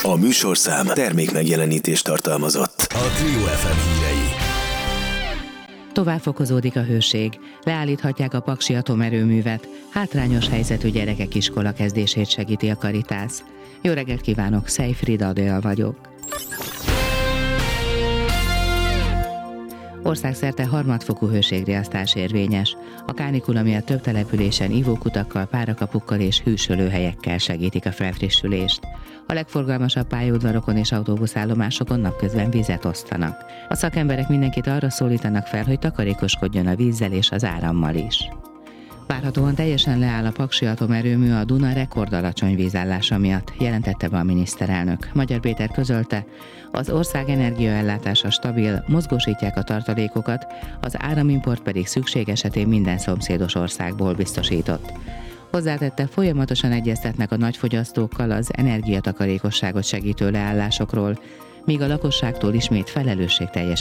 A műsorszám termék megjelenítést tartalmazott. A Trio FM hírei. Tovább fokozódik a hőség, leállíthatják a paksi atomerőművet, hátrányos helyzetű gyerekek iskola kezdését segíti a Caritas. Jó reggelt kívánok, Szejfrid Adél vagyok. Országszerte harmadfokú hőségriasztás érvényes. A kánikula miatt több településen ivókutakkal, párakapukkal és hűsölőhelyekkel segítik a felfrissülést. A legforgalmasabb pályaudvarokon és autóbuszállomásokon napközben vizet osztanak. A szakemberek mindenkit arra szólítanak fel, hogy takarékoskodjon a vízzel és az árammal is. Várhatóan teljesen leáll a paksi atomerőmű a Duna rekordalacsony vízállása miatt, jelentette be a miniszterelnök. Magyar Péter közölte, az ország energiaellátása stabil, mozgósítják a tartalékokat, az áramimport pedig szükség esetén minden szomszédos országból biztosított. Hozzátette, folyamatosan egyeztetnek a nagyfogyasztókkal az energiatakarékosságot segítő leállásokról, míg a lakosságtól ismét felelősségteljes